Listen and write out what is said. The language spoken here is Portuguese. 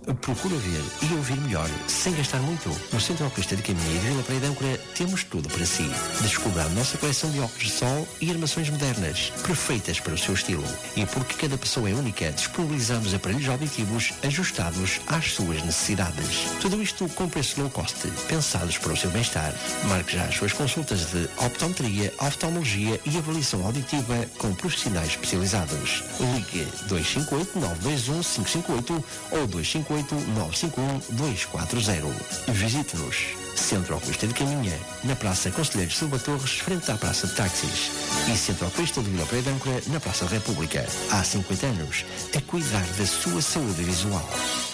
Procura ver e ouvir melhor, sem gastar muito. No Centro Oculista de Caminha e Vila Praia de Âncora temos tudo para si. Descubra a nossa coleção de óculos de sol e armações modernas, perfeitas para o seu estilo. E porque cada pessoa é única, disponibilizamos aparelhos auditivos ajustados às suas necessidades. Tudo isto com preço low cost, pensados para o seu bem-estar. Marque já as suas consultas de optometria, oftalmologia e avaliação auditiva com profissionais especializados. Ligue 258-921-558 ou 258-951-240. Visite-nos. Centro Oculista de Caminha, na Praça Conselheiro Silva Torres, frente à Praça de Táxis. E Centro Oculista de Vila Praia de Âncora, na Praça da República. Há 50 anos, a cuidar da sua saúde visual.